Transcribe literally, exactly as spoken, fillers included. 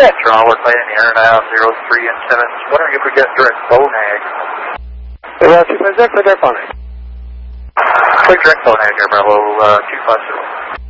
Draw, we're playing the air now, zero three and seven. Wondering if we get direct Bonag. Yeah, two five zero, clear direct Bonag. Clear direct Bonag, Air Bravo uh, two five zero.